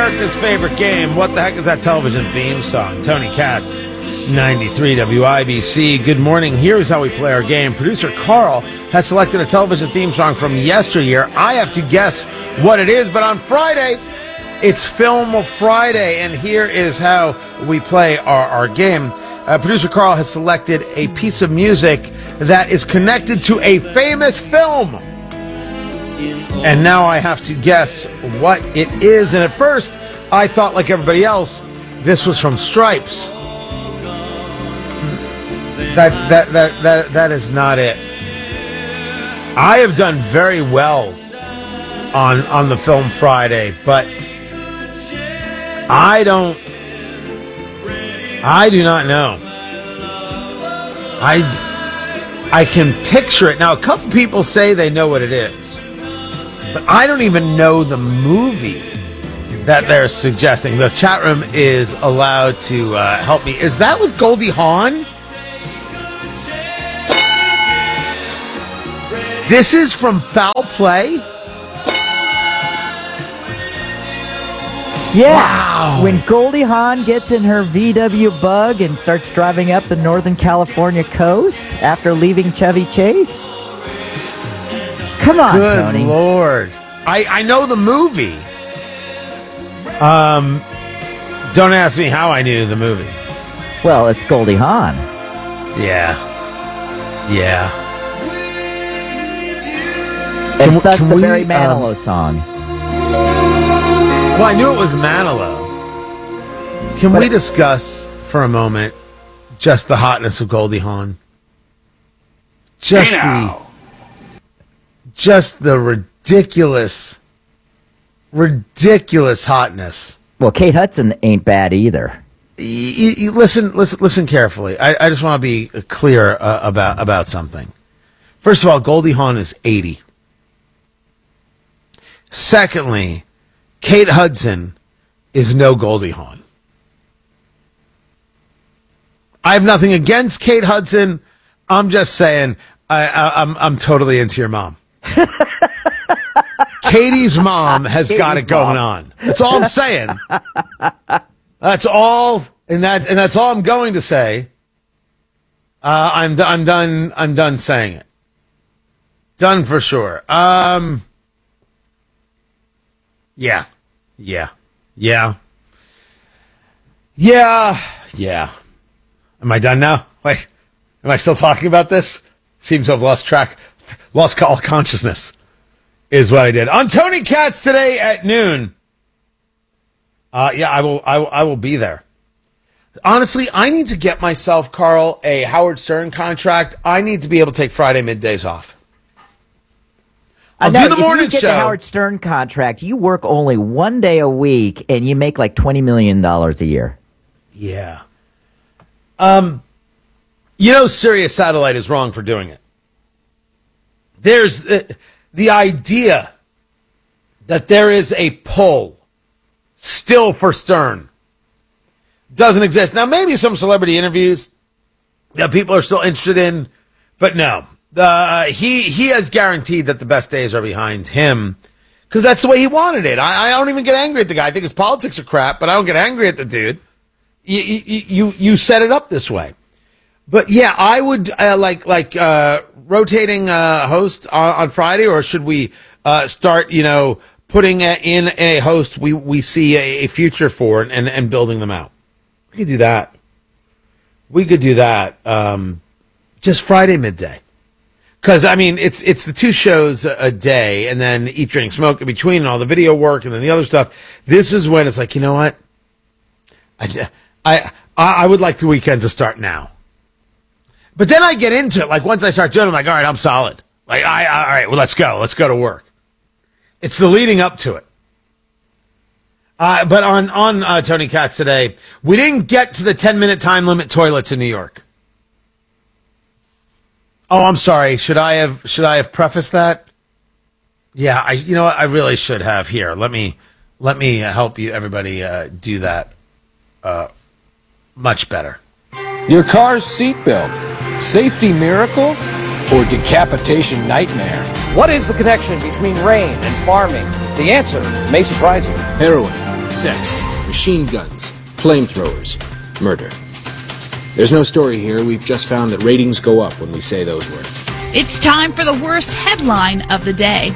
America's favorite game. What the heck is that television theme song? Tony Katz, 93 WIBC. Good morning. Here's how we play our game. Producer Carl has selected a television theme song from yesteryear. I have to guess what it is, but on Friday, it's Film Friday, and here is how we play our game. Producer Carl has selected a piece of music that is connected to a famous film. And now I have to guess what it is. And at first, I thought, like everybody else, this was from Stripes. That is not it. I have done very well on the Film Friday, but I do not know. I can picture it. Now, a couple people say they know what it is, but I don't even know the movie that they're suggesting. The chat room is allowed to help me. Is that with Goldie Hawn? This is from Foul Play? Yeah. Wow. When Goldie Hawn gets in her VW Bug and starts driving up the Northern California coast after leaving Chevy Chase. Come on, Good Tony. Lord. I know the movie. Don't ask me how I knew the movie. Well, it's Goldie Hawn. Yeah. And that's the Barry Manilow song. Well, I knew it was Manilow. Can we discuss for a moment just the hotness of Goldie Hawn? Just the ridiculous hotness. Well, Kate Hudson ain't bad either. Listen carefully. I just want to be clear about something. First of all, Goldie Hawn is 80. Secondly, Kate Hudson is no Goldie Hawn. I have nothing against Kate Hudson. I'm just saying I'm totally into your mom. Katie's mom has got it going on. That's all I'm saying. That's all, and that's all I'm going to say. I'm done saying it. Done for sure. Yeah. Am I done now? Wait, am I still talking about this? Seems to have lost all consciousness, is what I did. On Tony Katz today at noon. I will be there. Honestly, I need to get myself, Carl, a Howard Stern contract. I need to be able to take Friday middays off. I'll do the morning if you get show. The Howard Stern contract, you work only one day a week, and you make like $20 million a year. Yeah. Sirius Satellite is wrong for doing it. There's the idea that there is a pull still for Stern doesn't exist. Now, maybe some celebrity interviews that people are still interested in, but no. He has guaranteed that the best days are behind him because that's the way he wanted it. I don't even get angry at the guy. I think his politics are crap, but I don't get angry at the dude. You set it up this way. But yeah, I would like rotating host on Friday, or should we start putting in a host we see a future for and building them out? We could do that. Just Friday midday. Because, it's the two shows a day, and then Eat, Drink, Smoke in between, and all the video work, and then the other stuff. This is when it's like, you know what? I would like the weekend to start now. But then I get into it. Like, once I start doing it, I'm like, all right, I'm solid. Like, all right, well, let's go. Let's go to work. It's the leading up to it. But on Tony Katz today, we didn't get to the 10-minute time limit toilets in New York. Oh, I'm sorry. Should I have prefaced that? Yeah, I really should have. Here, let me help you, everybody, do that much better. Your car's seatbelt, safety miracle, or decapitation nightmare? What is the connection between rain and farming? The answer may surprise you. Heroin, sex, machine guns, flamethrowers, murder. There's no story here. We've just found that ratings go up when we say those words. It's time for the worst headline of the day.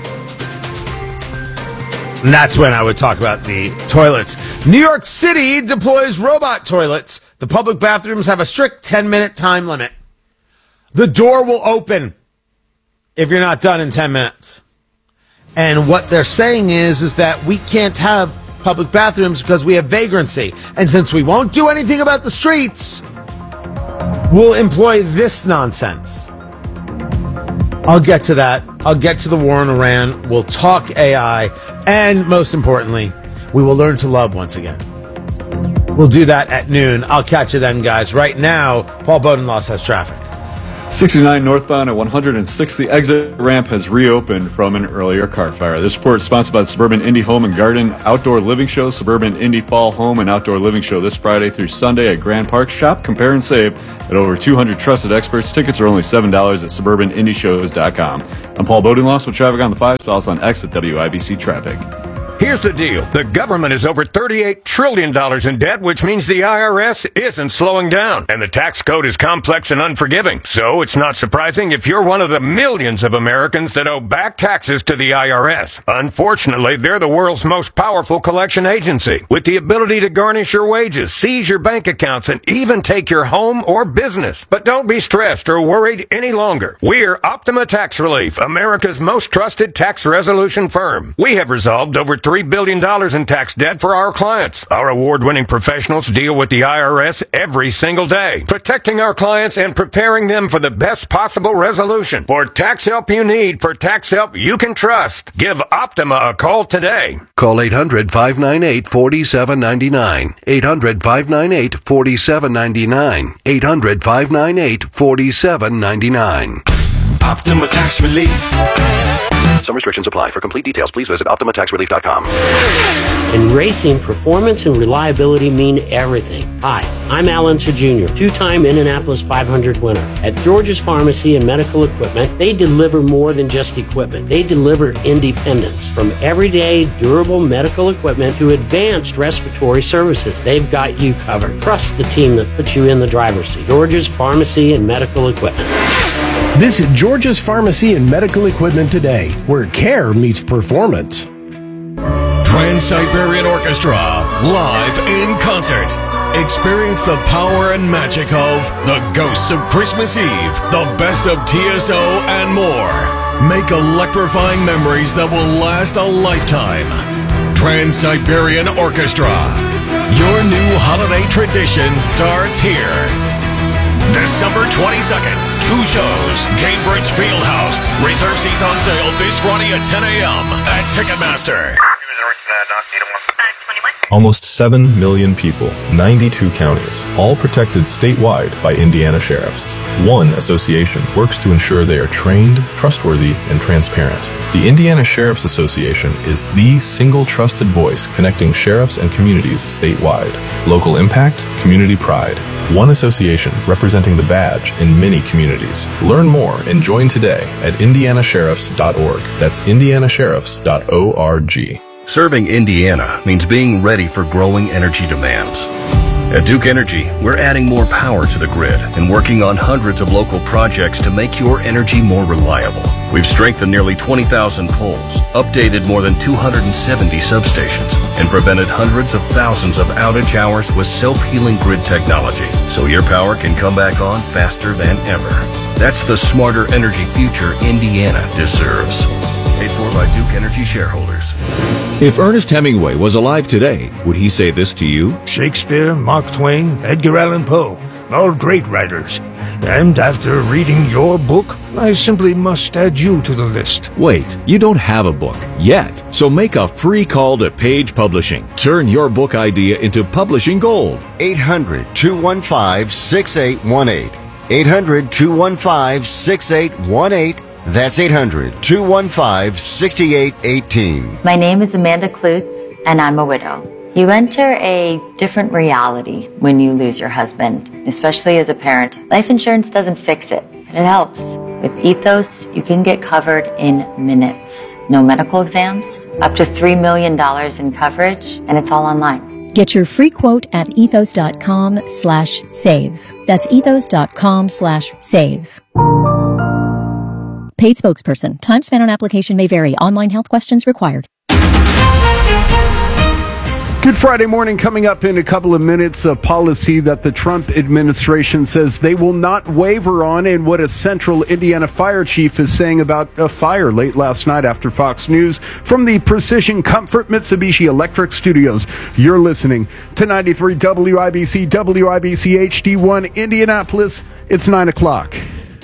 And that's when I would talk about the toilets. New York City deploys robot toilets. The public bathrooms have a strict 10-minute time limit. The door will open if you're not done in 10 minutes. And what they're saying is that we can't have public bathrooms because we have vagrancy. And since we won't do anything about the streets, we'll employ this nonsense. I'll get to that. I'll get to the war in Iran. We'll talk AI. And most importantly, we will learn to love once again. We'll do that at noon. I'll catch you then, guys. Right now, Paul Bodenloss has traffic. 69 northbound at 106, the exit ramp has reopened from an earlier car fire. This report is sponsored by the Suburban Indy Home and Garden Outdoor Living Show, Suburban Indy Fall Home and Outdoor Living Show this Friday through Sunday at Grand Park. Shop, compare, and save at over 200 trusted experts. Tickets are only $7 at suburbanindyshows.com. I'm Paul Bodenloss with traffic on the 5. Follow us on X at WIBC Traffic. Here's the deal. The government is over $38 trillion in debt, which means the IRS isn't slowing down. And the tax code is complex and unforgiving. So it's not surprising if you're one of the millions of Americans that owe back taxes to the IRS. Unfortunately, they're the world's most powerful collection agency, with the ability to garnish your wages, seize your bank accounts, and even take your home or business. But don't be stressed or worried any longer. We're Optima Tax Relief, America's most trusted tax resolution firm. We have resolved over $3 billion in tax debt for our clients. Our award-winning professionals deal with the IRS every single day, protecting our clients and preparing them for the best possible resolution. For tax help you need, for tax help you can trust, give Optima a call today. Call 800-598-4799. 800-598-4799. 800-598-4799. Optima Tax Relief. Some restrictions apply. For complete details, please visit OptimaTaxRelief.com. In racing, performance and reliability mean everything. Hi, I'm Alan Jr., two-time Indianapolis 500 winner. At George's Pharmacy and Medical Equipment, they deliver more than just equipment. They deliver independence. From everyday, durable medical equipment to advanced respiratory services, they've got you covered. Trust the team that puts you in the driver's seat. George's Pharmacy and Medical Equipment. Visit George's Pharmacy and Medical Equipment today, where care meets performance. Trans-Siberian Orchestra, live in concert. Experience the power and magic of The Ghosts of Christmas Eve, the best of TSO, and more. Make electrifying memories that will last a lifetime. Trans-Siberian Orchestra. Your new holiday tradition starts here. December 22nd, 2 shows, Cambridge Fieldhouse. Reserve seats on sale this Friday at 10 a.m. at Ticketmaster. Almost 7 million people, 92 counties, all protected statewide by Indiana sheriffs. One association works to ensure they are trained, trustworthy, and transparent. The Indiana Sheriff's Association is the single trusted voice connecting sheriffs and communities statewide. Local impact, community pride. One association representing the badge in many communities. Learn more and join today at indianasheriffs.org. That's indianasheriffs.org. Serving Indiana means being ready for growing energy demands. At Duke Energy, we're adding more power to the grid and working on hundreds of local projects to make your energy more reliable. We've strengthened nearly 20,000 poles, updated more than 270 substations, and prevented hundreds of thousands of outage hours with self-healing grid technology, so your power can come back on faster than ever. That's the smarter energy future Indiana deserves. Paid for by Duke Energy shareholders. If Ernest Hemingway was alive today, would he say this to you? Shakespeare, Mark Twain, Edgar Allan Poe, all great writers. And after reading your book, I simply must add you to the list. Wait, you don't have a book yet, so make a free call to Page Publishing. Turn your book idea into publishing gold. 800-215-6818. 800-215-6818. That's 800-215-6818. My name is Amanda Klutz, and I'm a widow. You enter a different reality when you lose your husband, especially as a parent. Life insurance doesn't fix it, but it helps. With Ethos, you can get covered in minutes. No medical exams, up to $3 million in coverage, and it's all online. Get your free quote at ethos.com/save. That's ethos.com/save. Paid spokesperson. Time spent on application may vary. Online health questions required. Good Friday morning coming up in a couple of minutes. A policy that the Trump administration says they will not waver on, and what a central Indiana fire chief is saying about a fire late last night after Fox News from the Precision Comfort Mitsubishi Electric Studios. You're listening to 93 WIBC, WIBC HD1 Indianapolis. It's 9 o'clock.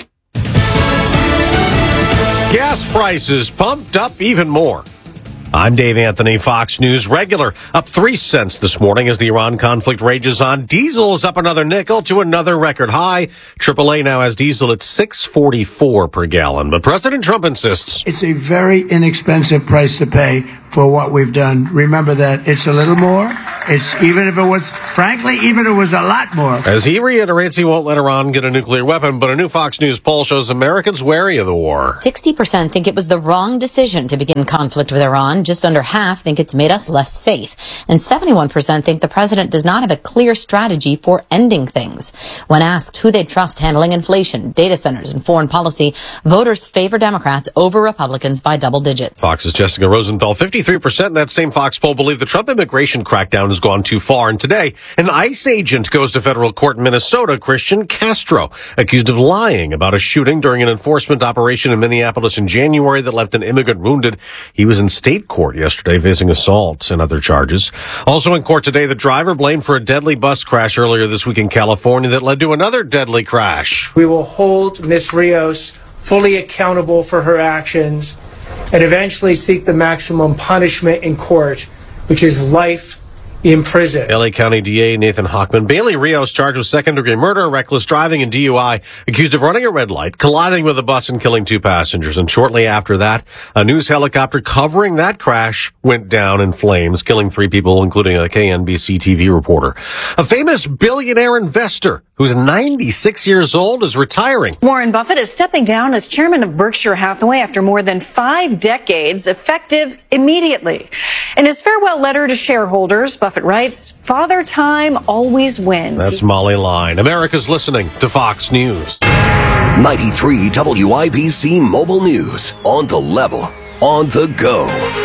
Gas prices pumped up even more. I'm Dave Anthony, Fox News regular, up 3 cents this morning as the Iran conflict rages on. Diesel is up another nickel to another record high. AAA now has diesel at $6.44 per gallon. But President Trump insists it's a very inexpensive price to pay for what we've done. Remember that it's a little more. Even if it was a lot more. As he reiterates he won't let Iran get a nuclear weapon, but a new Fox News poll shows Americans wary of the war. 60% think it was the wrong decision to begin conflict with Iran. Just under half think it's made us less safe. And 71% think the president does not have a clear strategy for ending things. When asked who they'd trust handling inflation, data centers, and foreign policy, voters favor Democrats over Republicans by double digits. Fox's Jessica Rosenthal, 53% in that same Fox poll believe the Trump immigration crackdown has gone too far. And today, an ICE agent goes to federal court in Minnesota, Christian Castro, accused of lying about a shooting during an enforcement operation in Minneapolis in January that left an immigrant wounded. He was in state court yesterday facing assault and other charges. Also in court today, the driver blamed for a deadly bus crash earlier this week in California that led to another deadly crash. We will hold Ms. Rios fully accountable for her actions and eventually seek the maximum punishment in court, which is life in prison. LA County DA Nathan Hochman. Bailey Rios charged with second-degree murder, reckless driving, and DUI, accused of running a red light, colliding with a bus, and killing 2 passengers. And shortly after that, a news helicopter covering that crash went down in flames, killing 3 people, including a KNBC TV reporter. A famous billionaire investor who's 96 years old is retiring. Warren Buffett is stepping down as chairman of Berkshire Hathaway after more than 5 decades, effective immediately. In his farewell letter to shareholders, Buffett writes, "Father Time always wins." That's Molly Line. America's listening to Fox News. 93 WIBC Mobile News. On the level, on the go.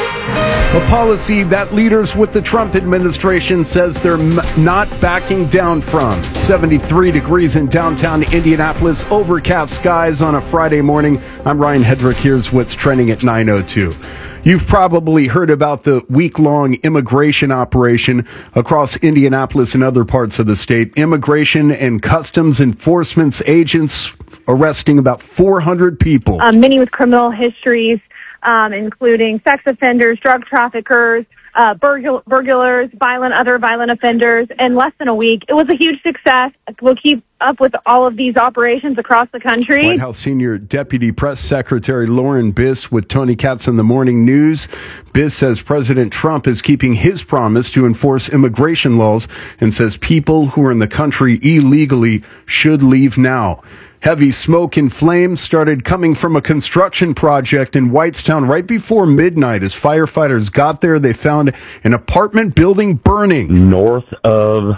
A policy that leaders with the Trump administration says they're not backing down from. 73 degrees in downtown Indianapolis, overcast skies on a Friday morning. I'm Ryan Hedrick. Here's what's trending at 9:02. You've probably heard about the week-long immigration operation across Indianapolis and other parts of the state. Immigration and Customs Enforcement agents arresting about 400 people. Many with criminal histories, including sex offenders, drug traffickers, burglars, other violent offenders, in less than a week. It was a huge success. We'll keep up with all of these operations across the country. White House Senior Deputy Press Secretary Lauren Biss with Tony Katz in the Morning News. Biss says President Trump is keeping his promise to enforce immigration laws and says people who are in the country illegally should leave now. Heavy smoke and flames started coming from a construction project in Whitestown right before midnight. As firefighters got there, they found an apartment building burning. North of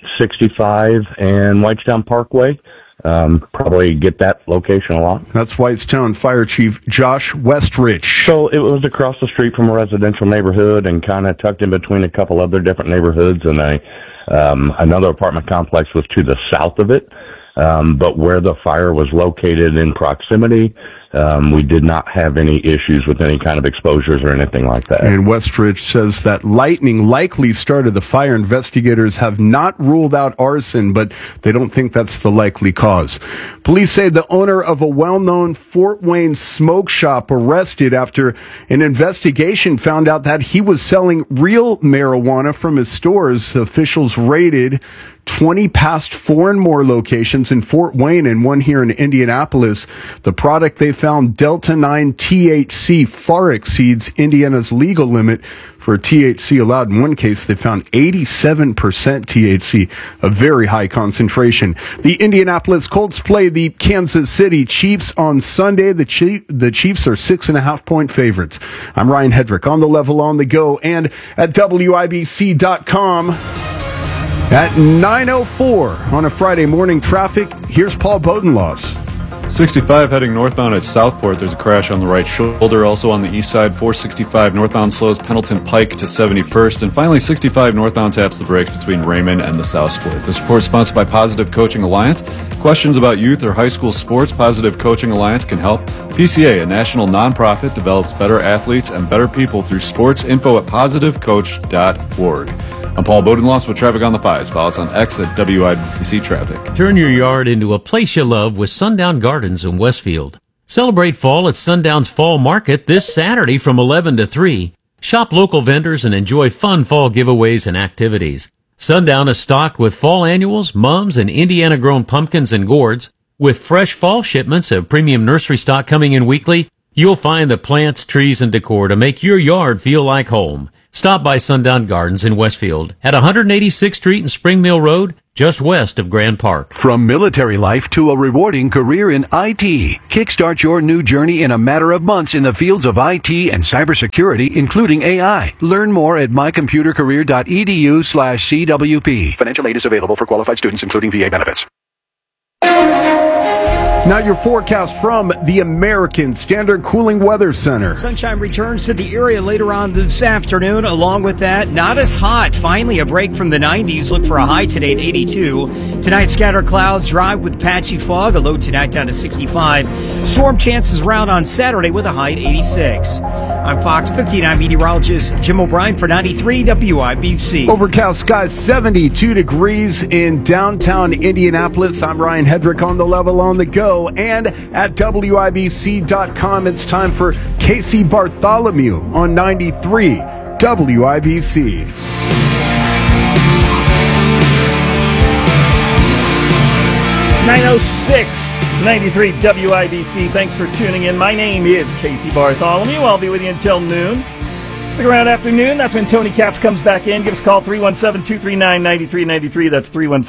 65 and Whitestown Parkway. Probably get that location a lot. That's Whitestown Fire Chief Josh Westrich. So it was across the street from a residential neighborhood and kind of tucked in between a couple other different neighborhoods, and another apartment complex was to the south of it. But where the fire was located in proximity, we did not have any issues with any kind of exposures or anything like that. And Westrich says that lightning likely started the fire. Investigators have not ruled out arson, but they don't think that's the likely cause. Police say the owner of a well-known Fort Wayne smoke shop arrested after an investigation found out that he was selling real marijuana from his stores. Officials raided 20 past 4 and more locations in Fort Wayne and one here in Indianapolis. The product they found found Delta 9 THC far exceeds Indiana's legal limit for THC allowed. In one case, they found 87% THC, a very high concentration. The Indianapolis Colts play the Kansas City Chiefs on Sunday. The Chiefs are 6.5-point favorites. I'm Ryan Hedrick on the level, on the go, and at WIBC.com. At 9:04 on a Friday morning, traffic. Here's Paul Bodenloss. 65 heading northbound at Southport. There's a crash on the right shoulder. Also on the east side, 465 northbound slows Pendleton Pike to 71st. And finally, 65 northbound taps the brakes between Raymond and the South Split. This report is sponsored by Positive Coaching Alliance. Questions about youth or high school sports? Positive Coaching Alliance can help. PCA, a national nonprofit, develops better athletes and better people through sports. Info at positivecoach.org. I'm Paul Bodenloss with Traffic on the 5s. Follow us on X at WIBC Traffic. Turn your yard into a place you love with Sundown Gardens in Westfield. Celebrate fall at Sundown's Fall Market this Saturday from 11 to 3. Shop local vendors and enjoy fun fall giveaways and activities. Sundown is stocked with fall annuals, mums, and Indiana-grown pumpkins and gourds. With fresh fall shipments of premium nursery stock coming in weekly, you'll find the plants, trees, and decor to make your yard feel like home. Stop by Sundown Gardens in Westfield at 186th Street and Spring Mill Road, just west of Grand Park. From military life to a rewarding career in IT, kickstart your new journey in a matter of months in the fields of IT and cybersecurity, including AI. Learn more at mycomputercareer.edu/CWP. Financial aid is available for qualified students, including VA benefits. Now your forecast from the American Standard Cooling Weather Center. Sunshine returns to the area later on this afternoon. Along with that, not as hot. Finally, a break from the 90s. Look for a high today at 82. Tonight, scattered clouds, dry with patchy fog. A low tonight down to 65. Storm chances around on Saturday with a high at 86. I'm Fox 59 meteorologist Jim O'Brien for 93 WIBC. Overcast skies, 72 degrees in downtown Indianapolis. I'm Ryan Hedrick on the level, on the go. And at WIBC.com, it's time for Casey Bartholomew on 93 WIBC. .906, 93 WIBC. Thanks for tuning in. My name is Casey Bartholomew. I'll be with you until noon. Stick around after noon. That's when Tony Capps comes back in. Give us a call, 317-239-9393. That's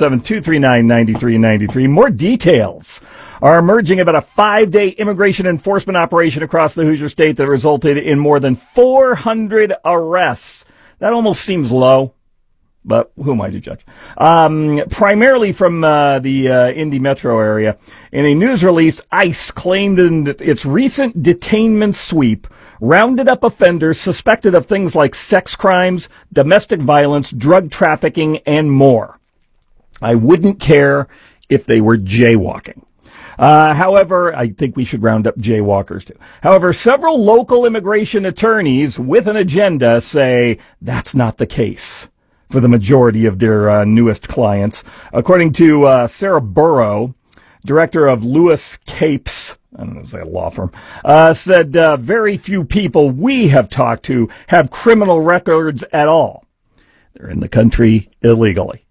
317-239-9393. More details are emerging about a 5-day immigration enforcement operation across the Hoosier State that resulted in more than 400 arrests. That almost seems low, but who am I to judge? Primarily from the Indy metro area. In a news release, ICE claimed in its recent detainment sweep rounded up offenders suspected of things like sex crimes, domestic violence, drug trafficking, and more. I wouldn't care if they were jaywalking. However, I think we should round up jaywalkers too. However, several local immigration attorneys with an agenda say that's not the case for the majority of their newest clients. According to Sarah Burrow, director of Lewis Capes, I don't know if it's a law firm, said very few people we have talked to have criminal records at all. They're in the country illegally.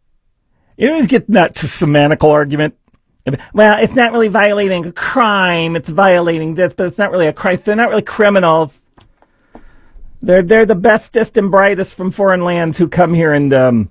You always get that semantical argument. Well, it's not really violating a crime. It's violating this, but it's not really a crime. They're not really criminals. They're the bestest and brightest from foreign lands who come here and,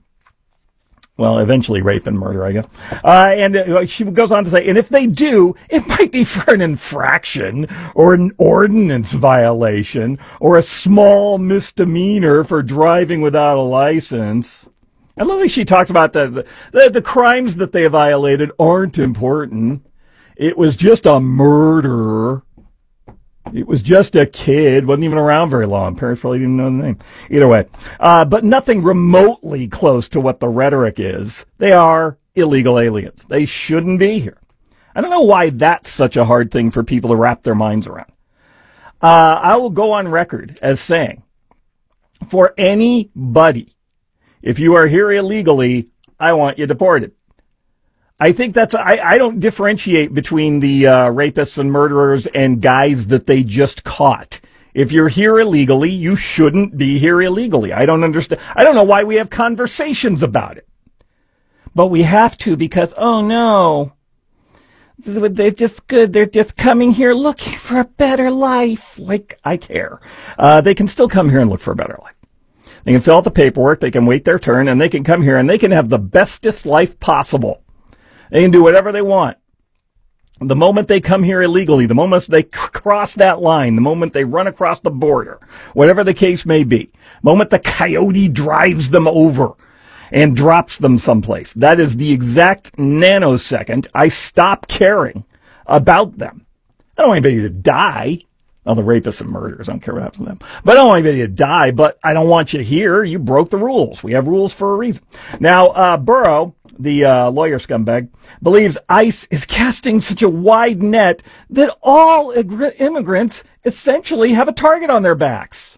eventually rape and murder, I guess. And she goes on to say, and if they do, it might be for an infraction or an ordinance violation or a small misdemeanor for driving without a license. I love that she talks about the crimes that they violated aren't important. It was just a murderer. It was just a kid. Wasn't even around very long. Parents probably didn't know the name. Either way. But nothing remotely close to what the rhetoric is. They are illegal aliens. They shouldn't be here. I don't know why that's such a hard thing for people to wrap their minds around. I will go on record as saying, for anybody, if you are here illegally, I want you deported. I think I don't differentiate between the rapists and murderers and guys that they just caught. If you're here illegally, you shouldn't be here illegally. I don't understand. I don't know why we have conversations about it. But we have to because, oh no, They're just good. They're just coming here looking for a better life. Like, I care. They can still come here and look for a better life. They can fill out the paperwork. They can wait their turn, and they can come here and they can have the bestest life possible. They can do whatever they want. The moment they come here illegally, the moment they cross that line, the moment they run across the border, whatever the case may be, the moment the coyote drives them over and drops them someplace, that is the exact nanosecond I stop caring about them. I don't want anybody to die. Well, the rapists and murderers, I don't care what happens to them. But I don't want anybody to die, but I don't want you here. You broke the rules. We have rules for a reason. Now, Burrow, the lawyer scumbag, believes ICE is casting such a wide net that all immigrants essentially have a target on their backs.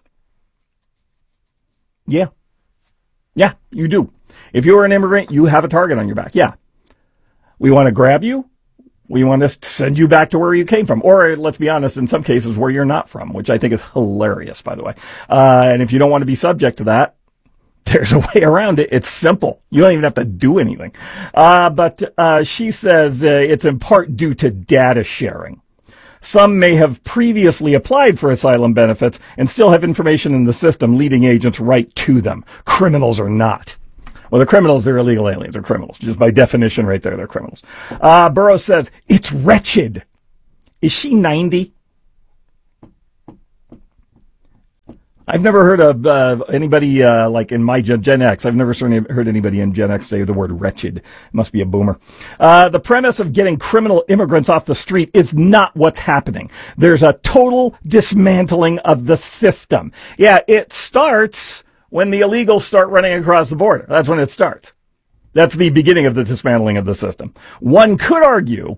Yeah. Yeah, you do. If you're an immigrant, you have a target on your back. Yeah. We want to grab you. We want to send you back to where you came from. Or, let's be honest, in some cases where you're not from, which I think is hilarious, by the way. And if you don't want to be subject to that, there's a way around it. It's simple. You don't even have to do anything. But she says it's in part due to data sharing. Some may have previously applied for asylum benefits and still have information in the system leading agents right to them. Criminals are not. Well, the criminals, they're illegal aliens. They're criminals. Just by definition right there, they're criminals. Burrow says, it's wretched. Is she 90? I've never heard of anybody like in my Gen X. I've never heard anybody in Gen X say the word wretched. It must be a boomer. The premise of getting criminal immigrants off the street is not what's happening. There's a total dismantling of the system. Yeah, it starts when the illegals start running across the border. That's when it starts. That's the beginning of the dismantling of the system. One could argue,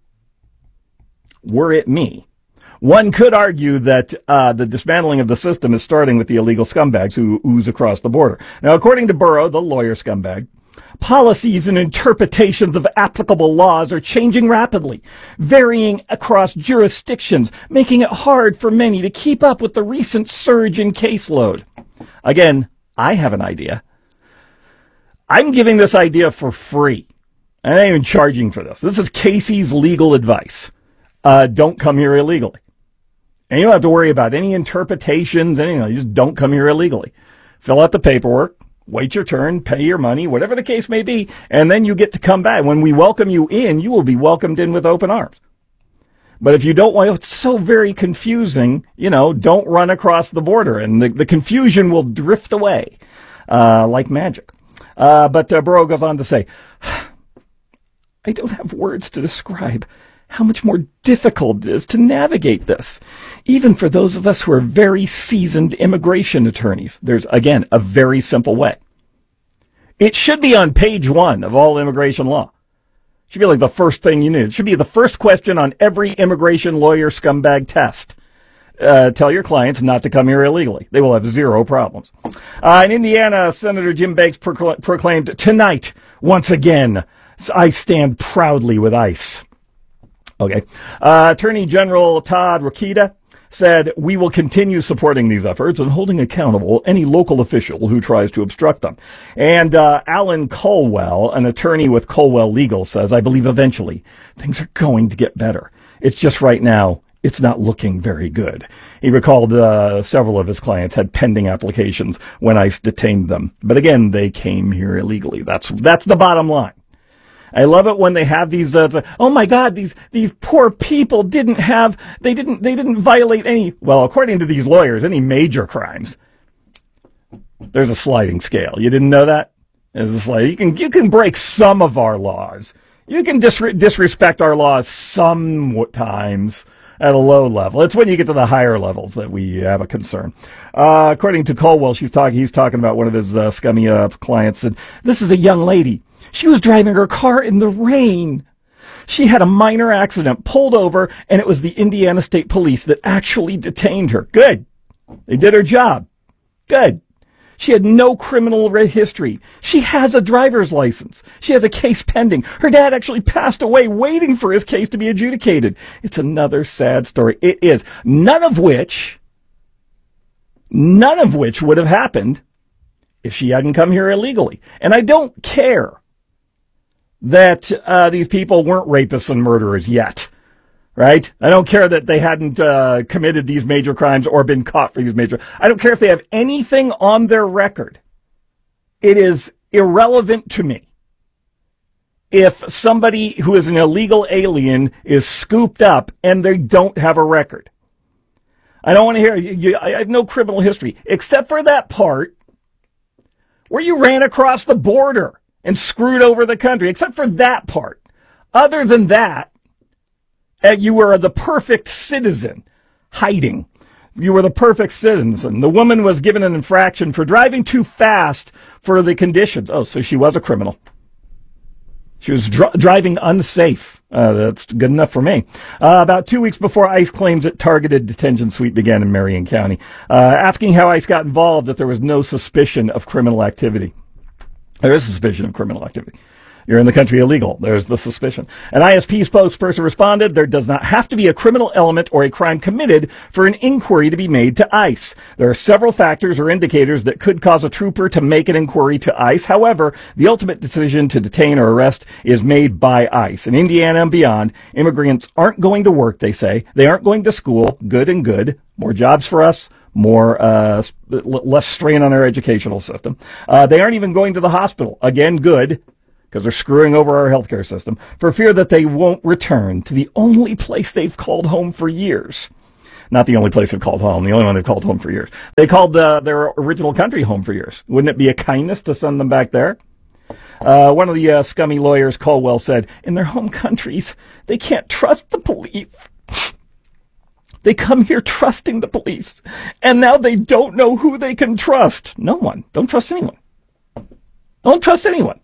were it me, one could argue that the dismantling of the system is starting with the illegal scumbags who ooze across the border. Now, according to Burrow, the lawyer scumbag, policies and interpretations of applicable laws are changing rapidly, varying across jurisdictions, making it hard for many to keep up with the recent surge in caseload. Again, I have an idea. I'm giving this idea for free. I'm not even charging for this. This is Casey's legal advice. Don't come here illegally. And you don't have to worry about any interpretations, anything. You just don't come here illegally. Fill out the paperwork, wait your turn, pay your money, whatever the case may be, and then you get to come back. When we welcome you in, you will be welcomed in with open arms. But if you don't want, it's so very confusing, don't run across the border, and the confusion will drift away like magic. But Burrow goes on to say, I don't have words to describe how much more difficult it is to navigate this, even for those of us who are very seasoned immigration attorneys. There's, again, a very simple way. It should be on page 1 of all immigration law. It should be like the first thing you need. It should be the first question on every immigration lawyer scumbag test. Tell your clients not to come here illegally. They will have zero problems. In Indiana, Senator Jim Banks proclaimed, tonight, once again, I stand proudly with ICE. Okay. Attorney General Todd Rokita said, we will continue supporting these efforts and holding accountable any local official who tries to obstruct them. And Alan Colwell, an attorney with Colwell Legal, says, I believe eventually things are going to get better. It's just right now, it's not looking very good. He recalled several of his clients had pending applications when ICE detained them. But again, they came here illegally. That's the bottom line. I love it when they have these, oh my God, these poor people didn't violate any, well, according to these lawyers, any major crimes. There's a sliding scale. You didn't know that? There's a sliding. You can break some of our laws. You can disrespect our laws sometimes at a low level. It's when you get to the higher levels that we have a concern. According to Colwell, he's talking about one of his scummy clients. And this is a young lady. She was driving her car in the rain. She had a minor accident, pulled over, and it was the Indiana State Police that actually detained her. Good. They did her job. Good. She had no criminal history. She has a driver's license. She has a case pending. Her dad actually passed away waiting for his case to be adjudicated. It's another sad story. It is. None of which would have happened if she hadn't come here illegally. And I don't care that these people weren't rapists and murderers yet, right? I don't care that they hadn't committed these major crimes or been caught for these major. I don't care if they have anything on their record. It is irrelevant to me if somebody who is an illegal alien is scooped up and they don't have a record. I don't want to hear, I have no criminal history, except for that part where you ran across the border and screwed over the country, except for that part. Other than that, you were the perfect citizen, hiding. You were the perfect citizen. The woman was given an infraction for driving too fast for the conditions. Oh, so she was a criminal. She was driving unsafe. That's good enough for me. About 2 weeks before ICE claims it targeted detention suite began in Marion County, asking how ICE got involved, that there was no suspicion of criminal activity. There is suspicion of criminal activity. You're in the country illegal. There's the suspicion. An ISP spokesperson responded, there does not have to be a criminal element or a crime committed for an inquiry to be made to ICE. There are several factors or indicators that could cause a trooper to make an inquiry to ICE. However, the ultimate decision to detain or arrest is made by ICE. In Indiana and beyond, immigrants aren't going to work, they say. They aren't going to school. Good and good. More jobs for us. More, less strain on our educational system. They aren't even going to the hospital. Again, good, because they're screwing over our healthcare system, for fear that they won't return to the only place they've called home for years. Not the only place they've called home, the only one they've called home for years. They called their original country home for years. Wouldn't it be a kindness to send them back there? One of the scummy lawyers, Caldwell, said, in their home countries, they can't trust the police. They come here trusting the police, and now they don't know who they can trust. No one. Don't trust anyone. Don't trust anyone.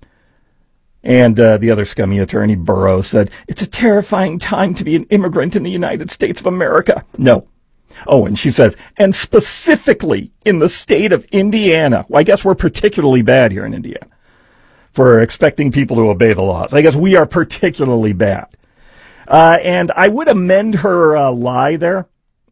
And the other scummy attorney, Burrow, said, it's a terrifying time to be an immigrant in the United States of America. No. Oh, and she says, and specifically in the state of Indiana. Well, I guess we're particularly bad here in Indiana for expecting people to obey the laws. I guess we are particularly bad. And I would amend her lie there.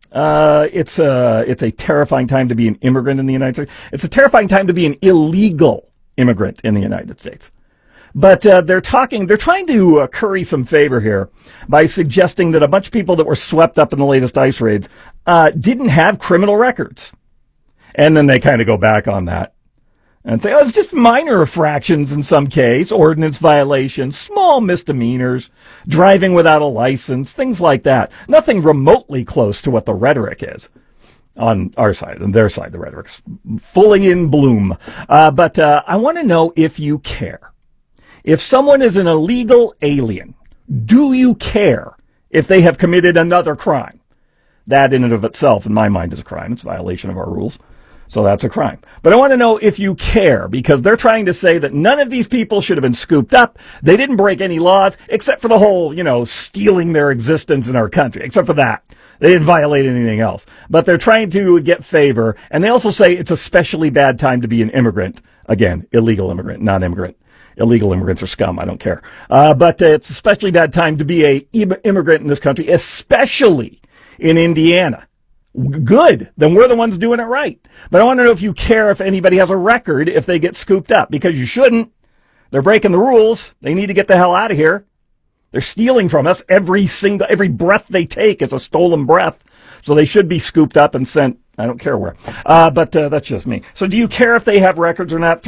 It's a terrifying time to be an immigrant in the United States. It's a terrifying time to be an illegal immigrant in the United States. But they're trying to curry some favor here by suggesting that a bunch of people that were swept up in the latest ICE raids didn't have criminal records. And then they kind of go back on that and say, oh, it's just minor infractions in some case, ordinance violations, small misdemeanors, driving without a license, things like that. Nothing remotely close to what the rhetoric is on our side and their side. The rhetoric's fully in bloom. But I want to know if you care. If someone is an illegal alien, do you care if they have committed another crime? That in and of itself, in my mind, is a crime. It's a violation of our rules. So that's a crime. But I want to know if you care, because they're trying to say that none of these people should have been scooped up. They didn't break any laws, except for the whole, stealing their existence in our country, except for that. They didn't violate anything else. But they're trying to get favor. And they also say it's a especially bad time to be an immigrant. Again, illegal immigrant, non-immigrant. Illegal immigrants are scum. I don't care. But it's a especially bad time to be a immigrant in this country, especially in Indiana. Good. Then we're the ones doing it right. But I want to know if you care if anybody has a record if they get scooped up, because you shouldn't. They're breaking the rules. They need to get the hell out of here. They're stealing from us. Every breath they take is a stolen breath. So they should be scooped up and sent. I don't care where. But that's just me. So do you care if they have records or not?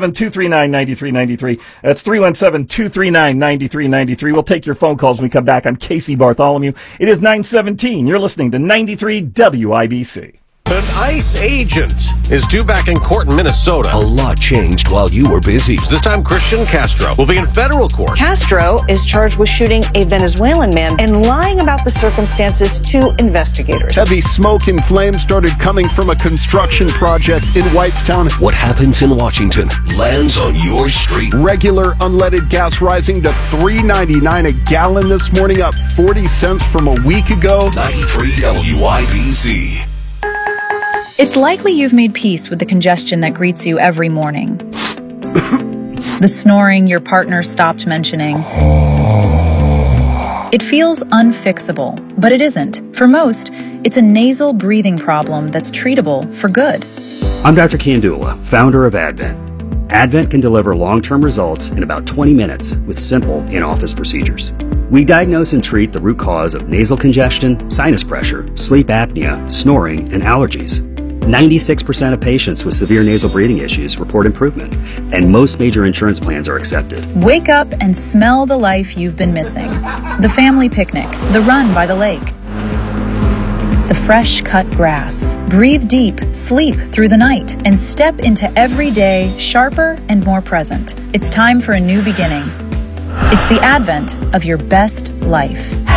317-239-9393. That's 317-239-9393. We'll take your phone calls when we come back on Casey Bartholomew. It is 9:17. You're listening to 93 WIBC. An ICE agent is due back in court in Minnesota. A lot changed while you were busy. This time, Christian Castro will be in federal court. Castro is charged with shooting a Venezuelan man and lying about the circumstances to investigators. Heavy smoke and flames started coming from a construction project in Whitestown. What happens in Washington lands on your street. Regular unleaded gas rising to $3.99 a gallon this morning, up 40 cents from a week ago. 93 WIBC. It's likely you've made peace with the congestion that greets you every morning. The snoring your partner stopped mentioning. It feels unfixable, but it isn't. For most, it's a nasal breathing problem that's treatable for good. I'm Dr. Kiandula, founder of Advent. Advent can deliver long-term results in about 20 minutes with simple in-office procedures. We diagnose and treat the root cause of nasal congestion, sinus pressure, sleep apnea, snoring, and allergies. 96% of patients with severe nasal breathing issues report improvement, and most major insurance plans are accepted. Wake up and smell the life you've been missing. The family picnic, the run by the lake, the fresh cut grass. Breathe deep, sleep through the night, and step into every day sharper and more present. It's time for a new beginning. It's the advent of your best life.